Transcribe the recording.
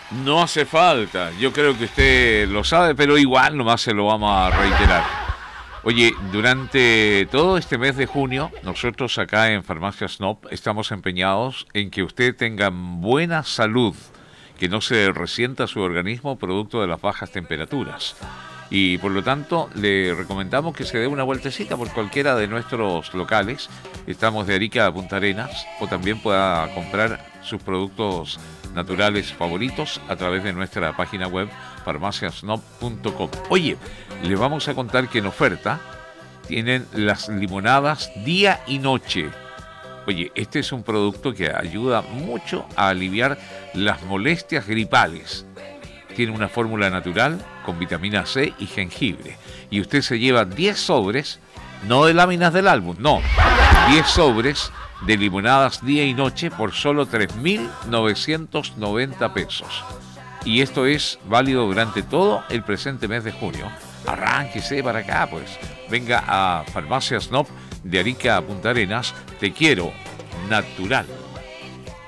No hace falta, yo creo que usted lo sabe, pero igual nomás se lo vamos a reiterar. Oye, durante todo este mes de junio, nosotros acá en Farmacia Snob estamos empeñados en que usted tenga buena salud, que no se resienta su organismo producto de las bajas temperaturas. Y por lo tanto, le recomendamos que se dé una vueltecita por cualquiera de nuestros locales. Estamos de Arica a Punta Arenas, o también pueda comprar sus productos naturales favoritos a través de nuestra página web farmaciasnob.com. Oye, le vamos a contar que en oferta tienen las limonadas día y noche. Oye, este es un producto que ayuda mucho a aliviar las molestias gripales. Tiene una fórmula natural con vitamina C y jengibre. Y usted se lleva 10 sobres, no de láminas del álbum, no, 10 sobres de limonadas día y noche por solo 3.990 pesos. Y esto es válido durante todo el presente mes de junio. Arránquese para acá, pues. Venga a Farmacia Snob de Arica a Punta Arenas. Te quiero natural.